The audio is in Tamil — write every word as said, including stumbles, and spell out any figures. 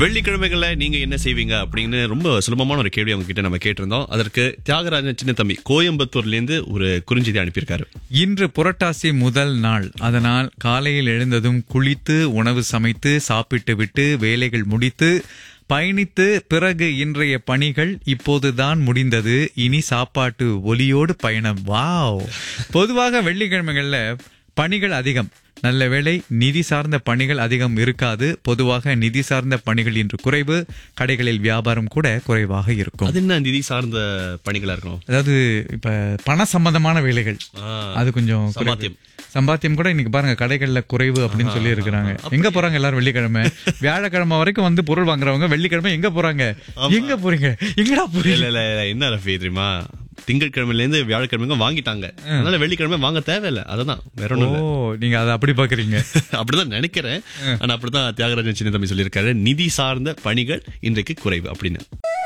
வெள்ளிக்கிழமைகள்ல நீங்க என்ன செய்வீங்க அப்படின்னு ரொம்ப சுலபமான ஒரு கேள்வி அவங்க கிட்ட நம்ம கேட்டிருந்தோம். அதற்கு தியாகராஜன் சின்ன தம்பி கோயம்புத்தூர்ல இருந்து ஒரு குறுஞ்செய்தி அனுப்பியிருக்காரு. இன்று புரட்டாசி முதல் நாள், அதனால் காலையில் எழுந்ததும் குளித்து உணவு சமைத்து சாப்பிட்டு விட்டு வேலைகள் முடித்து பயணித்து பிறகு இன்றைய பணிகள் இப்போதுதான் முடிந்தது. இனி சாப்பாட்டு ஒலியோடு பயணம். வாவ்! பொதுவாக வெள்ளிக்கிழமைகள்ல பணிகள் அதிகம். நல்ல வேளை நிதி சார்ந்த பணிகள் அதிகம் இருக்காது. பொதுவாக நிதி சார்ந்த பணிகள் இன்று குறைவு. கடைகளில் வியாபாரம் கூட குறைவாக இருக்கும். அது என்ன நிதி சார்ந்த பணிகளா இருக்கும்? அதாவது இப்ப பண சம்பந்தமான வேலைகள் அது கொஞ்சம் சம்பாத்தியம் சம்பாத்தியம் கூட இன்னைக்கு பாருங்க கடைகள்ல குறைவு அப்படின்னு சொல்லி இருக்கிறாங்க. எங்க போறாங்க எல்லாரும் வெள்ளிக்கிழமை? வியாழக்கிழமை வரைக்கும் வந்து பொருள் வாங்குறவங்க வெள்ளிக்கிழமை எங்க போறாங்க? எங்க போறீங்க? எங்கடா போறீங்க? இல்ல இல்ல என்ன ரஃபி தெரியுமா, திங்கட்கிழமையில இருந்து வியாழக்கிழமை வாங்கிட்டாங்க. அதனால வெள்ளிக்கிழமை வாங்க தேவையில்லை. அதுதான் வேற ஒண்ணும். ஓ, நீங்க அதை அப்படி பாக்குறீங்க? அப்படிதான் நினைக்கிறேன். ஆனா அப்படிதான் தியாகராஜன் சின்ன தம்பி சொல்லியிருக்காரு, நிதி சார்ந்த பணிகள் இன்றைக்கு குறைவு அப்படின்னு.